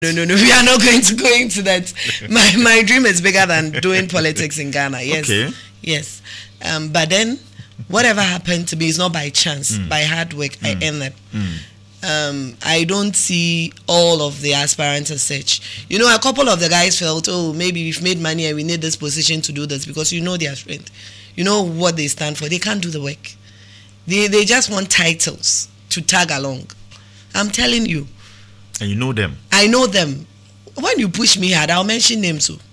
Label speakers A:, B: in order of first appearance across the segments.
A: No. We are not going to go into that. My dream is bigger than doing politics in Ghana. Yes.
B: Okay.
A: Yes. But then, whatever happened to me is not by chance. By hard work, I earned it. I don't see all of the aspirants as such. You know, a couple of the guys felt, oh, maybe we've made money and we need this position to do this, because you know their strength. You know what they stand for. They can't do the work. They just want titles to tag along. I'm telling you.
B: And you know them? I
A: know them. When you push me hard, I'll mention names too.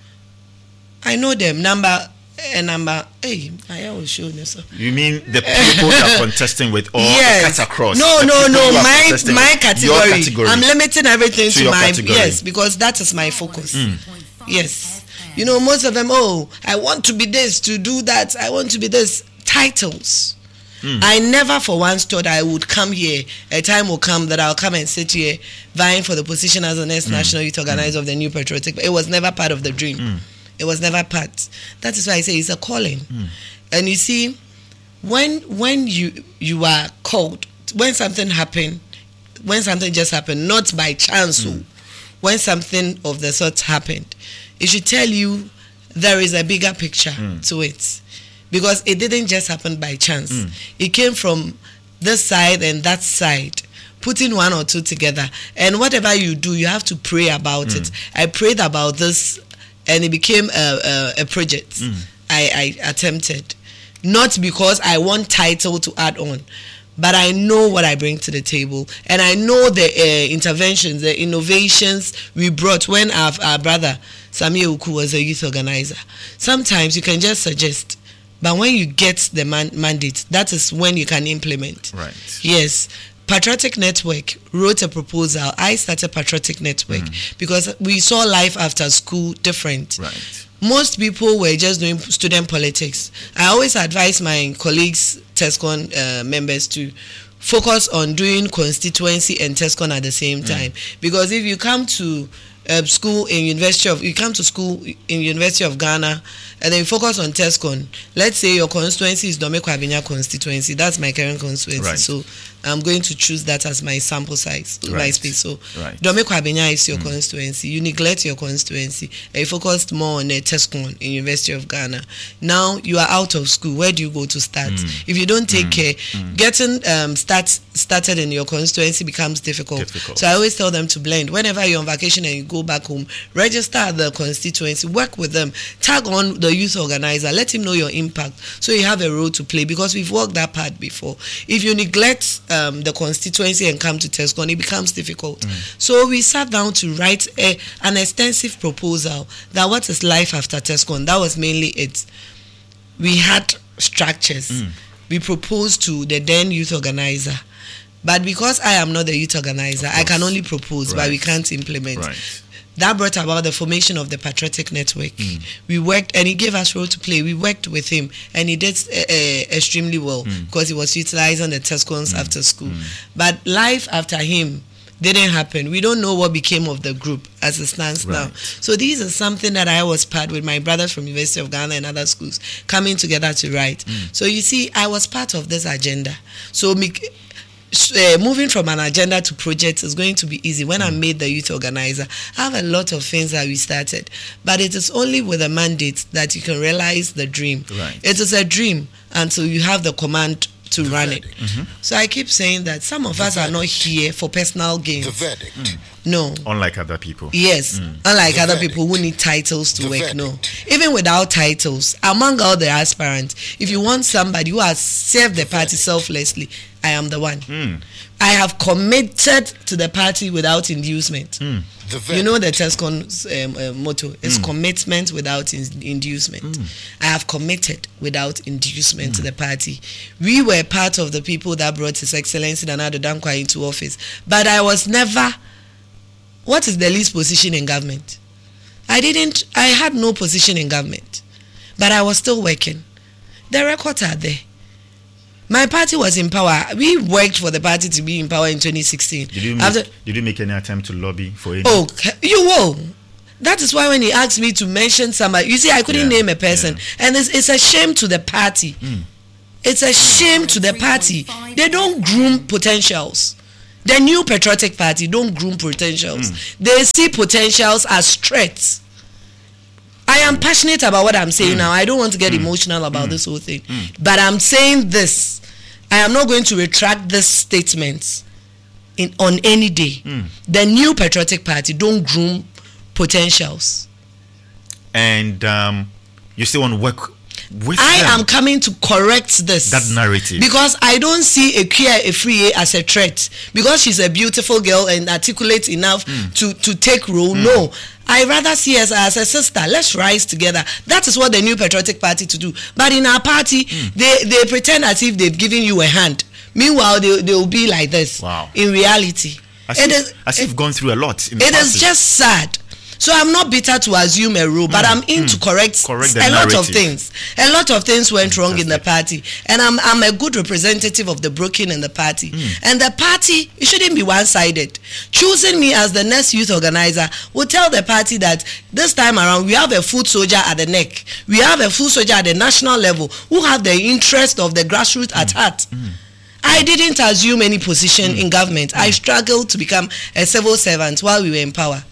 A: I know them. Number. Hey, I will show you. Sir.
B: You mean the people that are contesting with all
A: yes.
B: cut across?
A: No. My category. I'm limiting everything to my category. Yes, because that is my focus. Yes. You know, most of them, oh, I want to be this, to do that. I want to be this. Titles. I never for once thought I would come here. A time will come that I'll come and sit here vying for the position as the next national youth organizer of the New Patriotic. It was never part of the dream. It was never part. That is why I say it's a calling. And you see, when you are called, when something happened, when something just happened, not by chance, when something of the sort happened, it should tell you there is a bigger picture to it. Because it didn't just happen by chance. It came from this side and that side, putting one or two together. And whatever you do, you have to pray about it. I prayed about this, and it became a project I attempted. Not because I want title to add on, but I know what I bring to the table. And I know the interventions, the innovations we brought when our brother, Samuel Uku, was a youth organizer. Sometimes you can just suggest, but when you get the mandate, that is when you can implement.
B: Right.
A: Yes. Patriotic Network wrote a proposal. I started Patriotic Network because we saw life after school different.
B: Right.
A: Most people were just doing student politics. I always advise my colleagues, TESCON members, to focus on doing constituency and TESCON at the same time. Because if you come to school in University of Ghana, and then you focus on TESCON. Let's say your constituency is Dome Kwabenya constituency. That's my current constituency. Right. So I'm going to choose that as my sample size, my space. So Dome Kwabenya is your constituency. You neglect your constituency and you focused more on TESCON in University of Ghana. Now you are out of school. Where do you go to start? If you don't take care, getting started in your constituency becomes difficult. So I always tell them to blend. Whenever you're on vacation and you go back home, register at the constituency, work with them, tag on the youth organizer, let him know your impact so you have a role to play, because we've worked that part before. If you neglect the constituency and come to TESCON, it becomes difficult. So we sat down to write an extensive proposal that what is life after TESCON. That was mainly it. We had structures. We proposed to the then youth organizer. But because I am not the youth organizer, I can only propose, but we can't implement. That brought about the formation of the Patriotic Network. We worked, and he gave us role to play. We worked with him, and he did extremely well because he was utilizing the TESCONs after school. But life after him didn't happen. We don't know what became of the group as it stands now. So these are something that I was part with my brothers from University of Ghana and other schools coming together to write. So you see, I was part of this agenda. So moving from an agenda to project is going to be easy. When I made the youth organizer, I have a lot of things that we started, but it is only with a mandate that you can realize the dream. It is a dream until you have the command to run it. So I keep saying that some of us are not here for personal gain. No.
B: Unlike other people.
A: Yes. Unlike other people who need titles to work. No. Even without titles, among all the aspirants, if you want somebody who has served the party selflessly, I am the one. I have committed to the party without inducement. You know the TESCON's motto is commitment without inducement. I have committed without inducement to the party. We were part of the people that brought His Excellency Nana Addo Dankwa into office, but I was never. What is the least position in government? I had no position in government, but I was still working. The records are there. My party was in power. We worked for the party to be in power in 2016.
B: Did you make any attempt to lobby for it?
A: Oh, you will. That is why when he asked me to mention somebody, you see, I couldn't name a person. And it's a shame to the party. It's a shame to the party. They don't groom potentials. The New Patriotic Party don't groom potentials. They see potentials as threats. I am passionate about what I'm saying now. I don't want to get emotional about this whole thing. But I'm saying this. I am not going to retract this statement on any day. The New Patriotic Party don't groom potentials.
B: And you still want to work with
A: I
B: them.
A: am coming to correct this.
B: That narrative.
A: Because I don't see Akua Afriyie as a threat. Because she's a beautiful girl and articulate enough to take role. No. I rather see us as a sister. Let's rise together. That is what the New Patriotic Party to do. But in our party, they pretend as if they've given you a hand. Meanwhile, they'll be like this.
B: Wow.
A: In reality.
B: As if you've gone through a lot. In the
A: it is just sad. So I'm not bitter to assume a role, but I'm in to correct a lot of things. A lot of things went wrong in the party, and I'm a good representative of the broken in the party. And the party, it shouldn't be one-sided. Choosing me as the next youth organizer will tell the party that this time around we have a foot soldier at the neck. We have a foot soldier at the national level who have the interest of the grassroots at heart. I didn't assume any position in government. I struggled to become a civil servant while we were in power.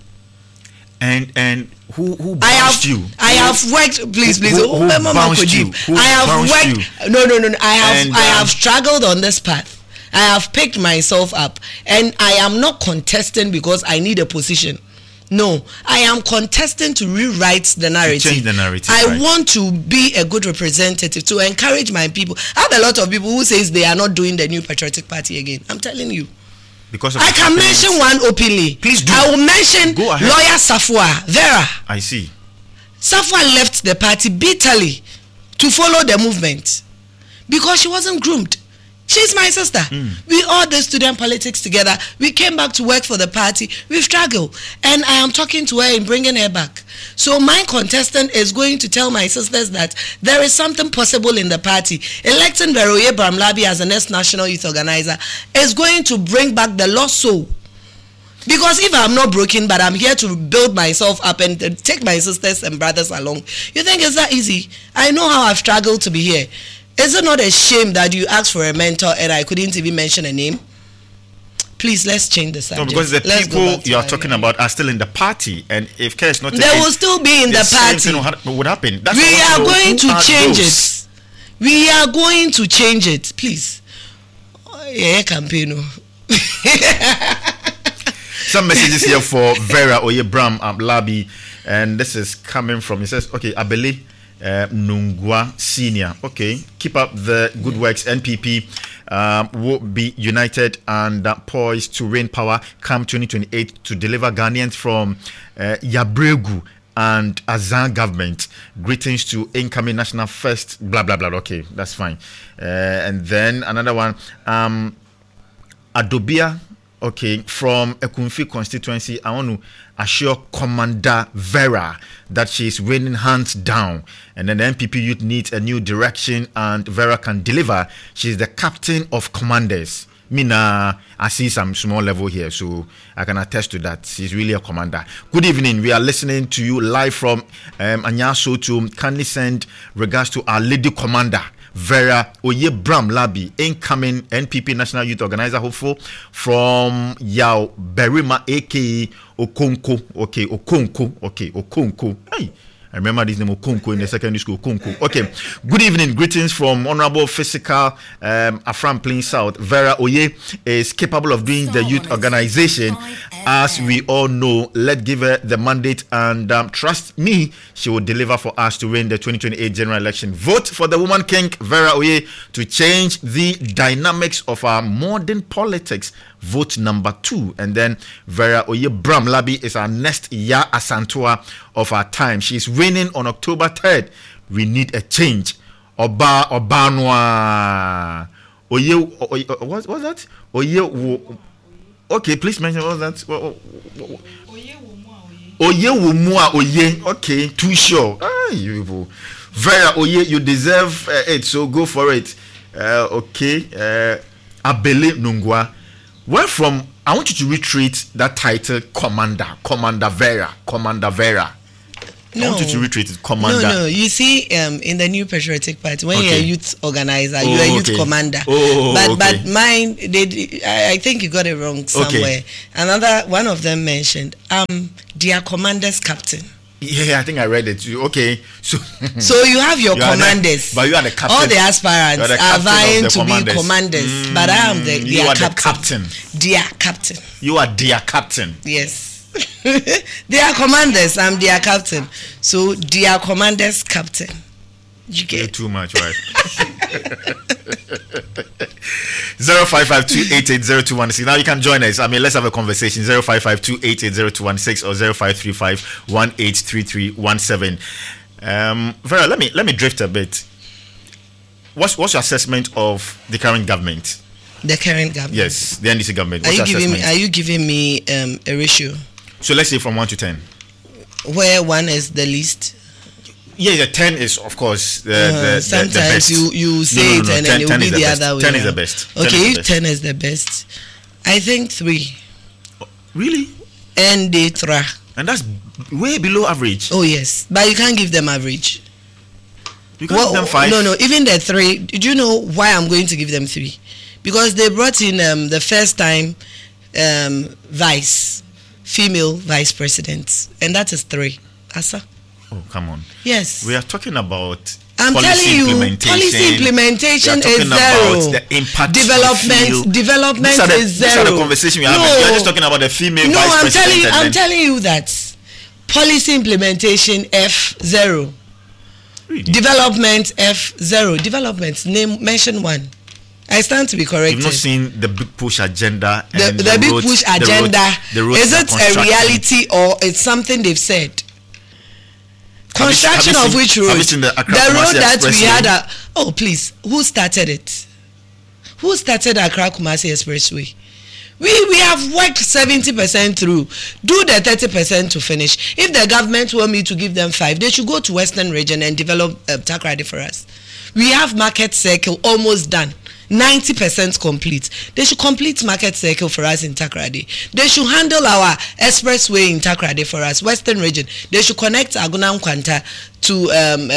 B: And who bounced you?
A: I have worked. Please.
B: Who bounced you?
A: I have worked. No. I have struggled on this path. I have picked myself up, and I am not contesting because I need a position. No, I am contesting to rewrite the narrative.
B: To change the narrative.
A: I want to be a good representative to encourage my people. I have a lot of people who says they are not doing the New Patriotic Party again. I'm telling you.
B: Because
A: I can mention one openly.
B: Please do.
A: I will mention lawyer Safwa Vera.
B: I see.
A: Safwa left the party bitterly to follow the movement because she wasn't groomed. She's my sister. We all did student politics together. We came back to work for the party. We've struggled. And I am talking to her and bringing her back. So my contestant is going to tell my sisters that there is something possible in the party. Electing Veroye Bramlabi as the next national youth organizer is going to bring back the lost soul. Because if I'm not broken, but I'm here to build myself up and take my sisters and brothers along, you think it's that easy? I know how I've struggled to be here. Is it not a shame that you asked for a mentor and I couldn't even mention a name? Please, let's change the subject.
B: No, because the people you are talking about are still in the party, and if care is not taken,
A: they will still be in the party.
B: Same thing would happen. That's
A: we are going to change it. We are going to change it. Please. Yeah, campaign.
B: Some messages here for Vera Bramlabi, and this is coming from, he says, okay, Abele Nungwa Senior. Okay, keep up the good works. NPP will be united and poised to reign power come 2028 to deliver Ghanaians from Yabregu and Azan government. Greetings to incoming National First. Blah blah blah. Okay, that's fine. And then another one, Adobia. Okay, from Ekunfi constituency, I want to assure Commander Vera that she is winning hands down, and then the NPP youth needs a new direction, and Vera can deliver. She is the captain of commanders. Mina, I see some small level here, so I can attest to that. She's really a commander. Good evening. We are listening to you live from Anyaso to kindly send regards to our lady commander, Vera Bramlabi, incoming NPP National Youth Organizer hopeful from Yao Berima, aka Okonko. Okay, Okonko. Hey, I remember this name Okonko in the secondary school. Okonko. Okay. Good evening. Greetings from Honorable Physical Afram Plain South. Vera Oye is capable of doing the youth organization. As we all know, let's give her the mandate and trust me, she will deliver for us to win the 2028 general election. Vote for the woman king, Vera Oye, to change the dynamics of our modern politics. Vote number 2. And then Vera Oye Bramlabi is our next Ya Asantua of our time. She is winning on October 3rd. We need a change. Obanwa. Oye, what's that? Oye. Okay, please mention what was that. Oye Wumua Oye. Okay, too sure. Vera Oye, you deserve it, so go for it. Okay, Abele Nungwa. Where from? I want you to retreat that title, Commander Vera. I want you to reiterate it, commander.
A: No. You see, in the New Patriotic Party, when you're a youth organizer, you're a youth commander. But mine, I think you got it wrong somewhere. Another one of them mentioned, their commander's captain.
B: Yeah, I think I read it too. Okay, so
A: you have your commanders,
B: but you are the captain.
A: All the aspirants are vying to be commanders, but I am their captain. Their captain.
B: You are their captain.
A: Yes. They are commanders. I'm their captain. So their commanders captain. You get
B: You're too much, right? 0552880216. Now you can join us. I mean, let's have a conversation. 0552880216 or 0535183317. Vera, let me drift a bit. What's your assessment of the current government?
A: The current government.
B: Yes, the NDC government.
A: Are you giving me a ratio?
B: So let's say from 1 to 10.
A: Where 1 is the least.
B: Yeah, the 10 is of course the
A: sometimes
B: the best.
A: you say it and then it will be the other way.
B: 10 is the best.
A: Okay, if 10 is the best, I think 3.
B: Really?
A: And they try.
B: And that's way below average.
A: Oh yes, but you can't give them average.
B: You can't give them 5.
A: No, even the 3. Do you know why I'm going to give them 3? Because they brought in the first time female vice president, and that is 3. Asa.
B: Oh, come on.
A: Yes.
B: We are talking about
A: I'm telling you, policy implementation is 0.
B: The impact
A: development is 0.
B: These are the conversation we are having. You are just talking about the female vice president.
A: I'm telling you that policy implementation F0.
B: Really?
A: Development F0. Development, mention 1. I stand to be corrected.
B: You've not seen the big push agenda.
A: The big push agenda. Is it a reality or it's something they've said? Construction of which road? The road that we had. Oh, please. Who started it? Who started Accra Kumasi Expressway? We have worked 70% through. Do the 30% to finish. If the government want me to give them 5, they should go to Western Region and develop Takoradi for us. We have Market Circle almost done. 90% complete. They should complete Market Circle for us in Takoradi. They should handle our expressway in Takoradi for us, Western Region. They should connect Aguna Nkwanta to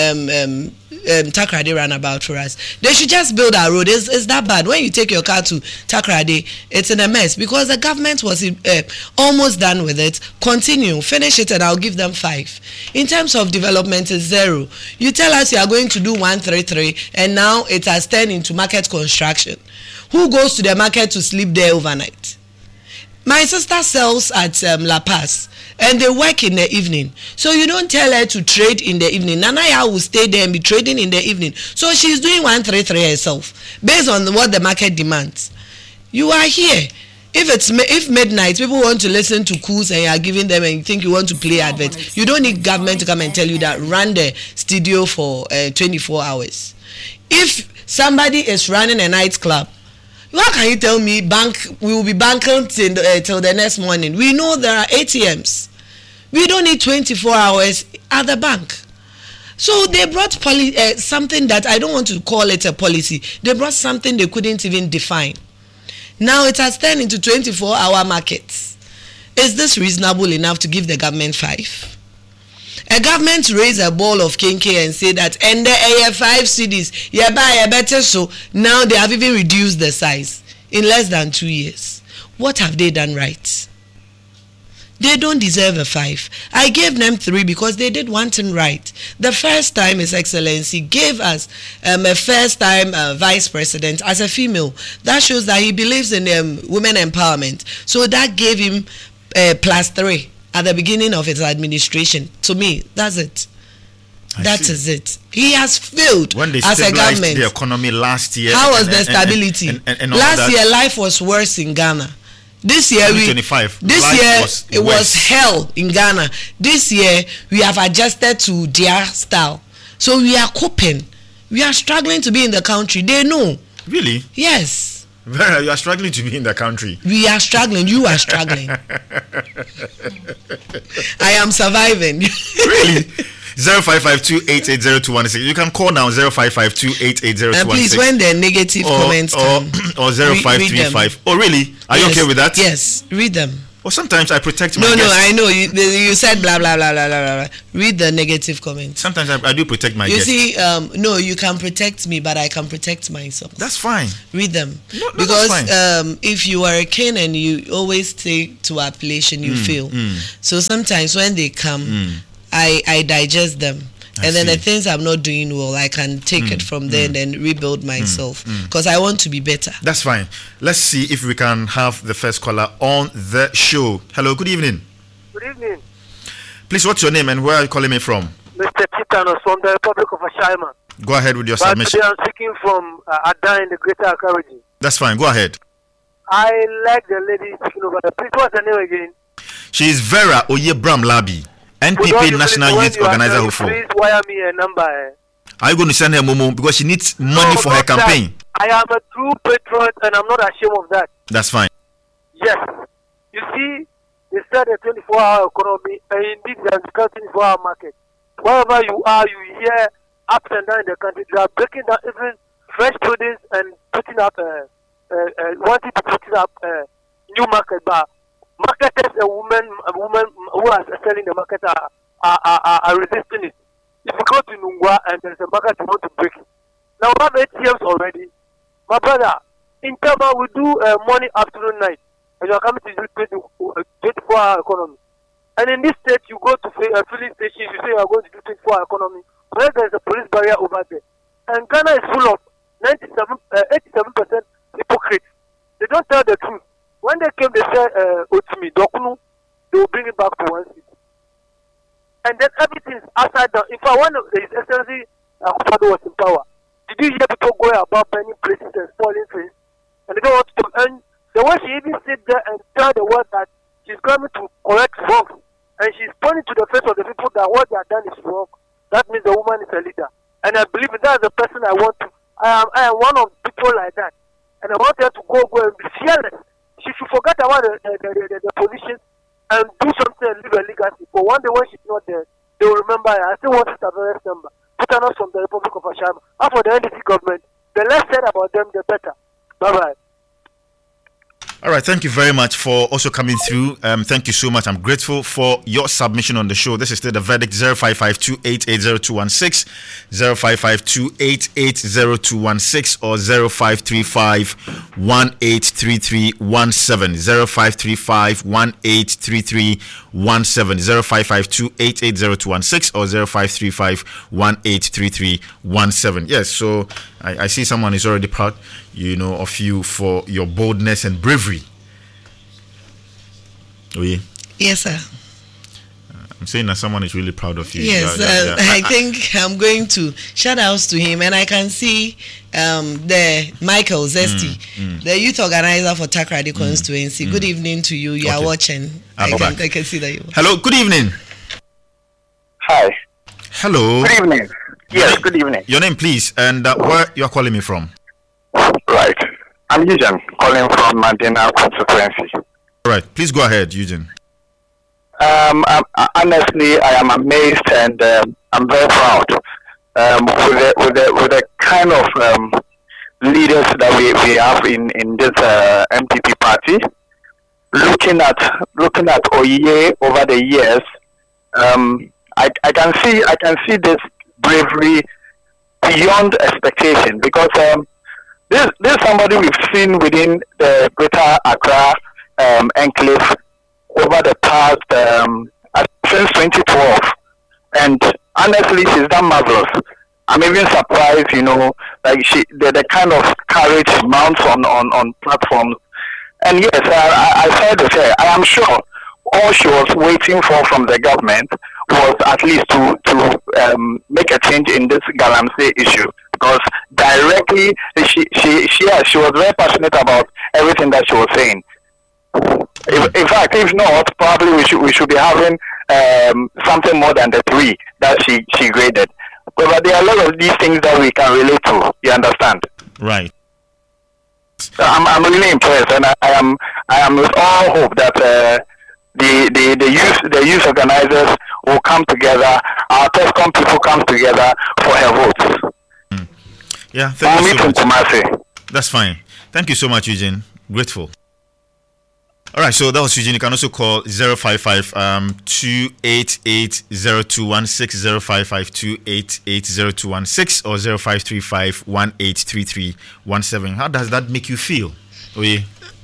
A: Takoradi roundabout for us. They should just build our road. It's that bad. When you take your car to Takoradi, it's in a mess because the government was almost done with it. Continue, finish it, and I'll give them 5. In terms of development, it's 0. You tell us you are going to do 133, and now it has turned into market construction. Who goes to the market to sleep there overnight? My sister sells at La Paz. And they work in the evening. So you don't tell her to trade in the evening. Nanaya will stay there and be trading in the evening. So she's doing 133 herself based on what the market demands. You are here. If midnight people want to listen to cools and you are giving them and you think you want to play adverts, you don't need government to come and tell you that run the studio for 24 hours. If somebody is running a nightclub, how can you tell me we will be banking till the next morning? We know there are ATMs. We don't need 24 hours at the bank. So they brought something that I don't want to call it a policy. They brought something they couldn't even define. Now it has turned into 24-hour markets. Is this reasonable enough to give the government 5? A government raise a ball of kinky and say that and the 5 cities, better so now they have even reduced the size in less than 2 years. What have they done right? They don't deserve a 5. I gave them 3 because they did one thing right. The first time His Excellency gave us a first time vice president as a female. That shows that he believes in women empowerment. So that gave him +3 at the beginning of his administration. To me, that's it. That is it. He has failed
B: when they
A: as a government.
B: The economy last year.
A: How was the stability?
B: And
A: last year, life was worse in Ghana. This year, it was hell in Ghana. This year, we have adjusted to their style. So we are coping. We are struggling to be in the country. They know.
B: Really?
A: Yes.
B: Vera, you are struggling to be in the country.
A: We are struggling. You are struggling. I am surviving.
B: Really? 0552880216. You can call now 0552880216.
A: And please, when the negative comments come,
B: or 0535. Oh, really? Are you okay with that?
A: Yes, read them.
B: Or sometimes I protect my
A: guests. No,
B: I
A: know. You said blah, blah, blah, blah, blah, blah. Read the negative comments.
B: Sometimes I do protect my guests.
A: You see, no, you can protect me, but I can protect myself.
B: That's fine.
A: Read them.
B: No,
A: because
B: that's fine.
A: If you are a king and you always take to appellation, you fail. So sometimes when they come, I digest them. And then the things I'm not doing well, I can take it from there and then rebuild myself because I want to be better.
B: That's fine. Let's see if we can have the first caller on the show. Hello, good evening.
C: Good evening.
B: Please, what's your name and where are you calling me from?
C: Mr. Titanos from the Republic of Ashaiman.
B: Go ahead with your submission.
C: I'm speaking from Adan in the Greater Accra region.
B: That's fine. Go ahead.
C: I like the lady speaking over there. Please, what's her name again?
B: She is Vera Oyebram Labi. NPP National Youth Organizer who
C: please wire me a number.
B: Are you going to send her Momo because she needs money for her campaign?
C: I am a true patriot and I'm not ashamed of that.
B: That's fine.
C: Yes. You see, they said a 24-hour economy and indeed there's a 24-hour market. Wherever you are, you hear ups and downs in the country. They are breaking down even fresh produce and putting up, wanting to put up new market bar. Marketers and women who are selling the market are resisting it. If you go to Nungwa and there's a market you want to break it. Now we have ATMs already. My brother, in Tama we do morning, afternoon, night. And you are coming to do 24-hour economy. And in this state, you go to filling stations, you say you are going to do 24-hour economy. Where there is a police barrier over there. And Ghana is full of 87% hypocrites. They don't tell the truth. When they came, they said, Otimi, Dokunu, they will bring it back to one city. And then everything is upside down. In fact, when His Excellency Akufo-Addo was in power, did you hear people going about burning places and spoiling things? And they don't want to. And the way she even sit there and tell the world that she's coming to correct wrongs, and she's pointing to the face of the people that what they have done is wrong, that means the woman is a leader. And I believe that's the person I want to. I am one of people like that. And I want her to go and be fearless. She should forget about the position and do something and leave a legacy. But one day when she's not there, they will remember her. I still want to have a rest number. Put us from the Republic of Ashaiman. And for the NDC government, the less said about them, the better. Bye-bye.
B: All right, thank you very much for also coming through. Thank you so much. I'm grateful for your submission on the show. This is still the verdict 0552880216, 0552880216 or 0535183317, 0535183317, 0552880216 or 0535183317. Yes, so I see someone is already proud, of you for your boldness and bravery. Oh, yeah.
A: Yes, sir.
B: I'm saying that someone is really proud of you.
A: Yes, I think I'm going to shout outs to him, and I can see the Michael Zesty, the youth organizer for Takoradi constituency. Good evening to you. You are watching. I can see that you.
B: Hello. Good evening.
D: Hi.
B: Hello.
D: Good evening. Yes. Good evening.
B: Your name, please, and where you are calling me from?
D: Right. I'm Eugene, calling from Mandina constituency.
B: All right. Please go ahead, Eugene.
D: Honestly, I am amazed and I'm very proud with the kind of leaders that we have in this MPP party. Looking at Oye over the years, I can see this bravery beyond expectation because this is somebody we've seen within the Greater Accra enclave over the past since 2012, and honestly, she's done marvelous. I'm even surprised, like the kind of courage she mounts on platforms. And yes, I said to say, I am sure all she was waiting for from the government was at least to make a change in this Galamsey issue, because directly she was very passionate about everything that she was saying. In fact, if not, probably we should be having something more than the 3 that she graded. But there are a lot of these things that we can relate to. You understand?
B: Right.
D: So I'm really impressed, and I am with all hope that the youth organizers will come together. Our TESCOM people come together for her votes.
B: Yeah, thank you so much.
D: Kumasi.
B: That's fine. Thank you so much, Eugene. Grateful. All right, so that was Eugene. You can also call 055 288 0216, 055 288 0216, or 0535 183317. How does that make you feel? Oye?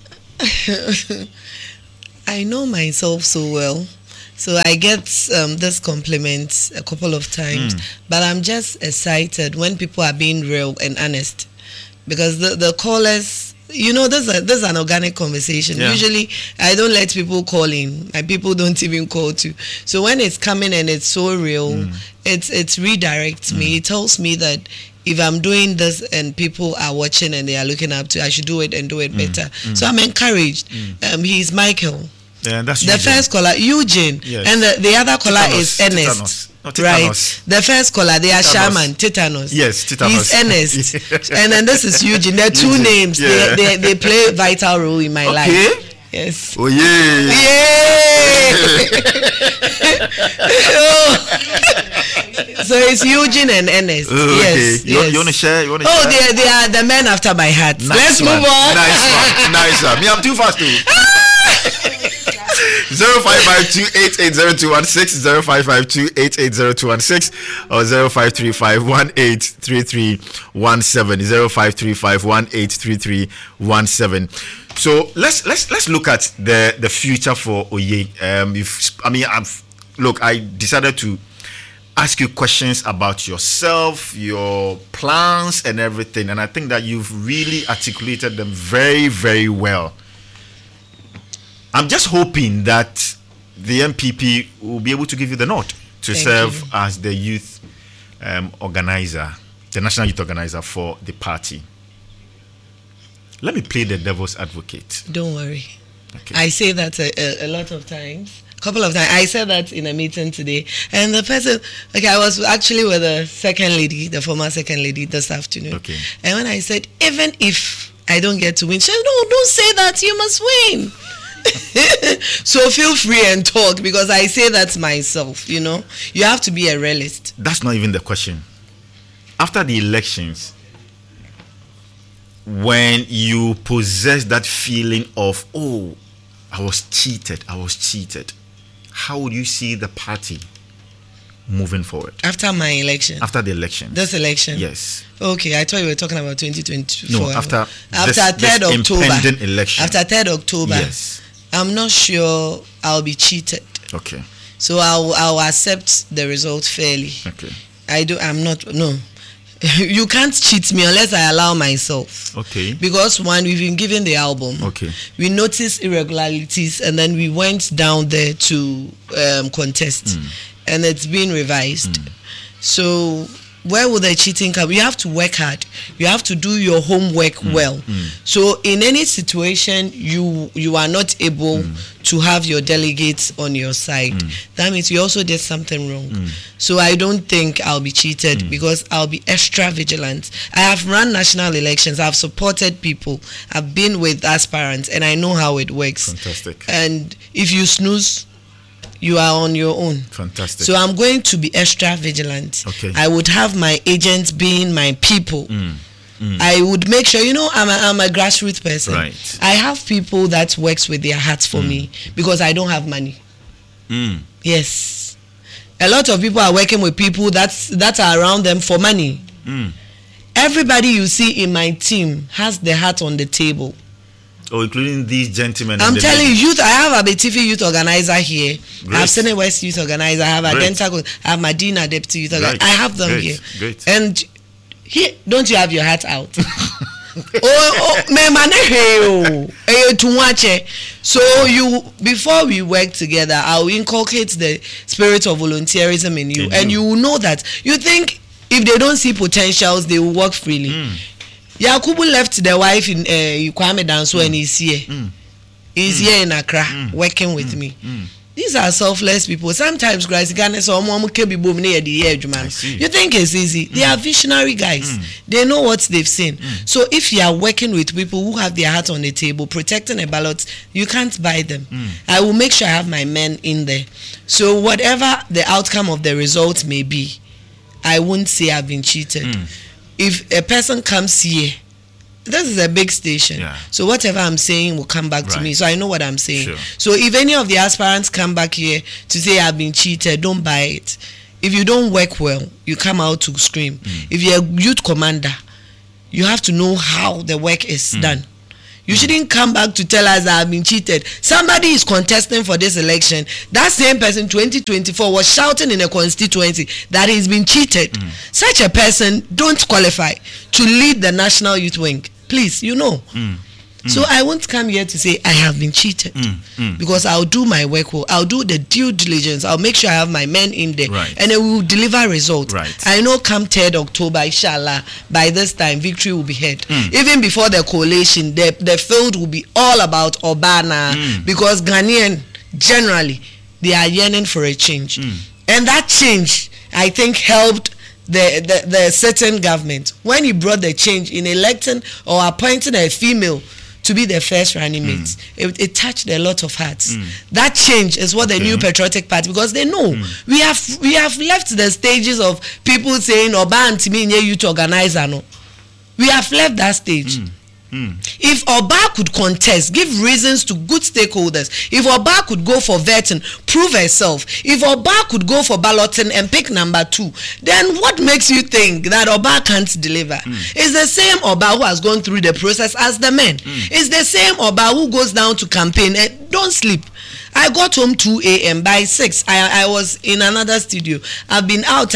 A: I know myself so well. So I get this compliment a couple of times, but I'm just excited when people are being real and honest, because the callers, you know, this is an organic conversation.
B: Yeah.
A: Usually I don't let people call in, and people don't even call too. So when it's coming and it's so real, it redirects me. It tells me that if I'm doing this and people are watching and they are looking up to, I should do it and do it better. So I'm encouraged. He's Michael.
B: Yeah, that's
A: the
B: Eugene.
A: First caller, Eugene,
B: Yes.
A: and the other caller
B: Tetanus,
A: is Ernest.
B: tetanus. No, tetanus.
A: Right, the first caller, they are
B: Tetanus.
A: Shaman, Tetanus.
B: Yes, tetanus.
A: He's Ernest, and then this is Eugene. They're two
B: Eugene,
A: names.
B: yeah.
A: They play a vital role in my life. Yes.
B: Oh yeah.
A: So it's Eugene and Ernest.
B: Oh,
A: Yes.
B: okay.
A: Yes.
B: You want to share?
A: They are the men after my heart.
B: Nice
A: Let's
B: one.
A: move on.
B: Nice one. Nice one. Me, I'm too fast too. 05528802160, 05528802160, or 0535183317, So let's look at the future for Oye. I decided to ask you questions about yourself, your plans, and everything, and I think that you've really articulated them very, very well. I'm just hoping that the MPP will be able to give you the nod to serve as the youth organizer, the national youth organizer for the party. Let me play the devil's advocate.
A: Don't worry.
B: Okay.
A: I say that a lot of times. A couple of times. I said that in a meeting today. And the person, I was actually with the second lady, the former second lady this afternoon.
B: Okay.
A: And when I said, even if I don't get to win, she said, no, don't say that. You must win. So feel free and talk, because I say that myself, you know. You have to be a realist.
B: That's not even the question. After the elections, when you possess that feeling of, oh, I was cheated, how would you see the party moving forward?
A: After my election?
B: After the election.
A: This election?
B: Yes.
A: Okay, I thought you were talking about 2024.
B: No, after
A: this 3rd October.
B: Impending election.
A: After 3rd October.
B: Yes.
A: I'm not sure I'll be cheated.
B: Okay.
A: So I'll accept the result fairly.
B: Okay.
A: I'm not, no. You can't cheat me unless I allow myself.
B: Okay.
A: Because one, we've been given the album.
B: Okay.
A: We noticed irregularities, and then we went down there to contest. And it's been revised. So where will the cheating come? You have to work hard. You have to do your homework well. So in any situation you are not able to have your delegates on your side, that means you also did something wrong. So I don't think I'll be cheated, because I'll be extra vigilant. I have run national elections. I've supported people. I've been with aspirants, and I know how it works.
B: Fantastic.
A: And if you snooze, you are on your own.
B: Fantastic.
A: So I'm going to be extra vigilant.
B: Okay.
A: I would have my agents being my people. I would make sure, I'm a grassroots person.
B: Right.
A: I have people that works with their hearts for me, because I don't have money. Yes. A lot of people are working with people that are around them for money. Everybody you see in my team has the heart on the table.
B: Oh, including these gentlemen.
A: I'm telling you, I have a BTV youth organizer here.
B: Great.
A: I have Senate West youth organizer. I have Adenta. I have Medina deputy youth organizer. I have them here.
B: Great.
A: And here, don't you have your hat out? So before we work together, I will inculcate the spirit of volunteerism in you, and you will know that. You think if they don't see potentials, they will work freely. Yakubu left the wife in Kwame Danso, and he's here. He's here in Accra working with me. These are selfless people. Sometimes, guys, you think it's easy. They are visionary guys. They know what they've seen. So if you are working with people who have their heart on the table, protecting a ballot, you can't buy them. I will make sure I have my men in there. So whatever the outcome of the result may be, I won't say I've been cheated. If a person comes here this is a big station.
B: Yeah.
A: So whatever I'm saying will come back to me. So I know what I'm saying.
B: Sure.
A: So if any of the aspirants come back here to say I've been cheated, don't buy it. If you don't work well, you come out to scream. If you're a youth commander, you have to know how the work is done. You shouldn't come back to tell us that I've been cheated. Somebody is contesting for this election. That same person, 2024, was shouting in a constituency that he's been cheated. Such a person don't qualify to lead the National Youth Wing. Please, you know. So I won't come here to say I have been cheated because I'll do my work well. I'll do the due diligence. I'll make sure I have my men in there and it will deliver results. I know come 3rd October, inshallah, by this time victory will be had. Even before the coalition, the field will be all about Obana because Ghanaian generally they are yearning for a change. And that change, I think, helped the certain government when he brought the change in electing or appointing a female to be the first running mate. It touched a lot of hearts. That change is what the New Patriotic Party, because they know we have left the stages of people saying Oba Antimi nye youth organizer. No, we have left that stage. If Oba could contest, give reasons to good stakeholders, if Oba could go for vetting, prove herself, if Oba could go for balloting and pick number 2, then what makes you think that Oba can't deliver? It's the same Oba who has gone through the process as the men. It's the same Oba who goes down to campaign and don't sleep. I got home 2 a.m. by 6. I was in another studio. I've been out.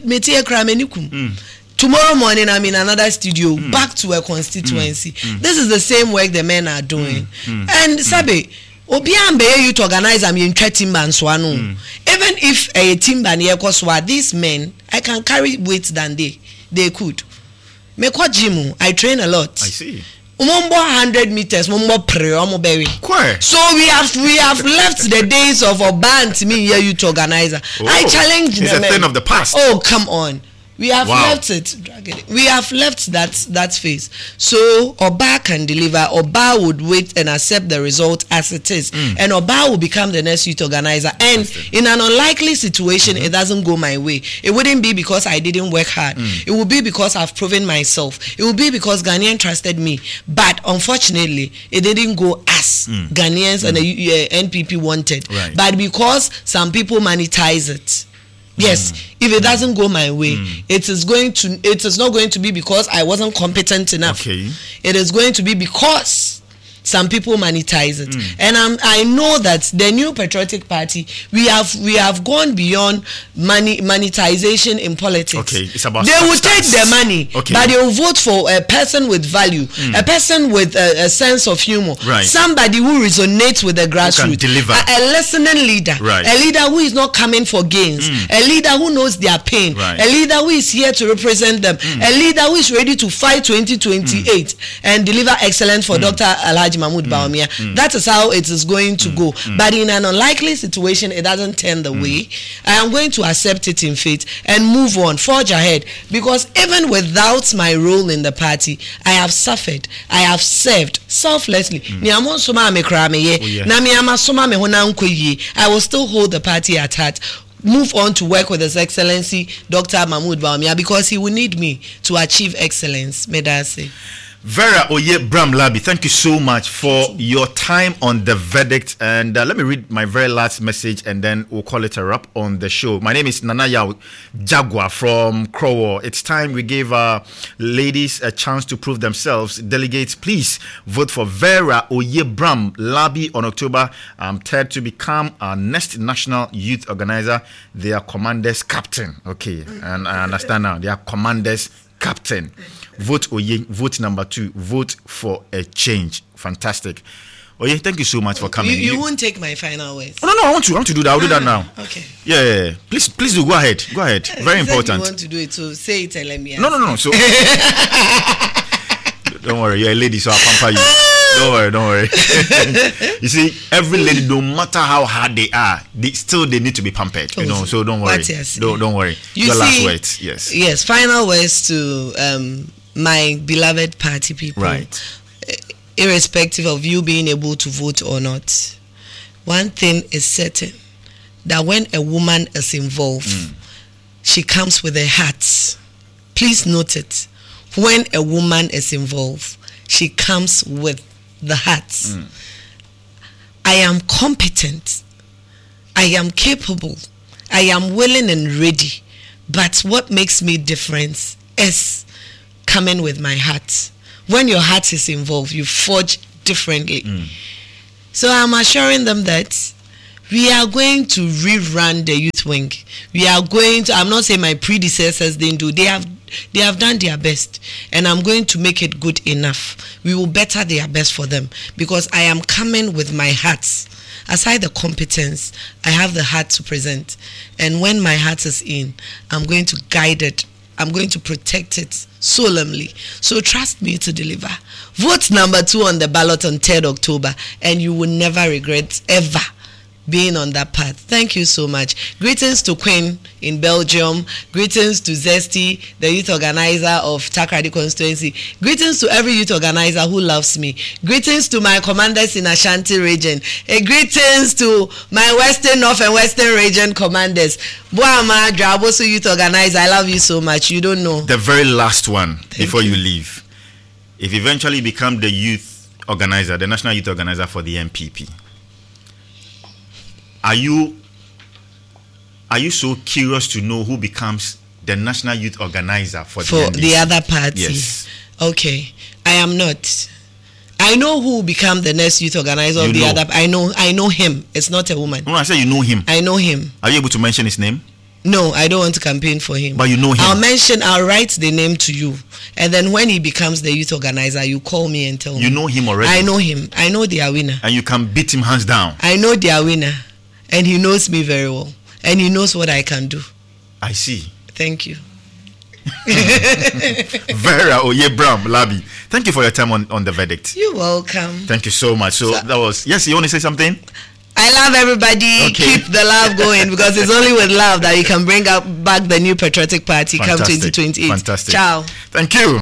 A: Tomorrow morning, I'm in another studio, back to a constituency. This is the same work the men are doing. And Sabe, Obiambe youth organize am in Timban Swanu. Even if a Timban Yekoswa, these men, I can carry weight than they could. Mekwa Jimu, I train a lot.
B: I see.
A: 100 meters, so we have left the days of Oban to me youth organizer. I challenge them.
B: It's a thing of the past.
A: Oh, come on. We have left it. We have left that phase. So Oba can deliver. Oba would wait and accept the result as it is. And Oba will become the next youth organizer. And in an unlikely situation, it doesn't go my way. It wouldn't be because I didn't work hard. It will be because I've proven myself. It will be because Ghanaians trusted me. But unfortunately, it didn't go as Ghanaians and the NPP wanted. But because some people monetize it. Yes, if it doesn't go my way, it is not going to be because I wasn't competent enough. It is going to be because some people monetize it. And I know that the New Patriotic Party, we have gone beyond monetization in politics.
B: It's about
A: they will take the money, but they will vote for a person with value, a person with a sense of humor, somebody who resonates with the grassroots, a listening leader, a leader who is not coming for gains, a leader who knows their pain, a leader who is here to represent them, a leader who is ready to fight 2028 and deliver excellence for Dr. Alhaji Mahmoud Bawumia. That is how it is going to go. But in an unlikely situation, it doesn't turn the way. I am going to accept it in faith and move on, forge ahead. Because even without my role in the party, I have suffered, I have served selflessly. I will still hold the party at heart. Move on to work with His Excellency Dr. Mahmoud Bawumia because he will need me to achieve excellence. May I say.
B: Vera Oye-Bram Labi, thank you so much for your time on the verdict. And let me read my very last message and then we'll call it a wrap on the show. My name is Nanaya Jaguar from Crowo. It's time we gave ladies a chance to prove themselves. Delegates, please vote for Vera Oye-Bram Labi on October 3rd to become our next national youth organizer. They are commanders captain. Okay, and I understand now. They are commanders captain. Vote Oye, vote number 2, vote for a change. Fantastic. Oye, thank you so much for coming.
A: You won't take my final words.
B: No, I want to do that. I'll do that now.
A: Okay.
B: Yeah. Please do. Go ahead. Very important.
A: You want to do it, so say it and let me answer.
B: No. So don't worry, you're a lady, so I'll pamper you. Don't worry. You see, every lady, no matter how hard they are, they need to be pampered. You know, so don't worry. Don't worry. Your last words, yes.
A: Yes, final words to my beloved party people.
B: Right.
A: Irrespective of you being able to vote or not, one thing is certain, that when a woman is involved, she comes with a heart. Please note it. When a woman is involved, she comes with the heart. I am competent. I am capable. I am willing and ready. But what makes me different is coming with my heart. When your heart is involved, you forge differently. So I'm assuring them that we are going to rerun the youth wing. We are going to, I'm not saying my predecessors didn't do, they have done their best, and I'm going to make it good enough. We will better their best for them, because I am coming with my heart. Aside the competence, I have the heart to present. And when my heart is in, I'm going to guide it. I'm going to protect it solemnly. So trust me to deliver. Vote number 2 on the ballot on 3rd October, and you will never regret ever being on that path. Thank you so much. Greetings to Queen in Belgium. Greetings to Zesty, the youth organizer of Takoradi constituency. Greetings to every youth organizer who loves me. Greetings to my commanders in Ashanti region. Greetings to my Western, North and Western region commanders. Boama Draboso youth organizer, I love you so much. You don't know.
B: The very last one before you leave. If you eventually become the youth organizer, the national youth organizer for the MPP, are you so curious to know who becomes the national youth organizer for the NDC?
A: The other party?
B: Yes.
A: Okay, I am not. I know who will become the next youth organizer of the other. I know him. It's not a woman.
B: No, I said you know him.
A: I know him.
B: Are you able to mention his name?
A: No, I don't want to campaign for him.
B: But you know him.
A: I'll write the name to you, and then when he becomes the youth organizer, you call me and tell me.
B: You know him already.
A: I know him. I know their winner.
B: And you can beat him hands down.
A: I know their winner. And he knows me very well. And he knows what I can do.
B: I see.
A: Thank you.
B: Vera Oyebram Labi. Thank you for your time on the verdict.
A: You're welcome.
B: Thank you so much. So that was, yes, you want to say something?
A: I love everybody.
B: Okay.
A: Keep the love going, because it's only with love that you can bring back the new patriotic party come 2028.
B: Fantastic.
A: Ciao.
B: Thank you.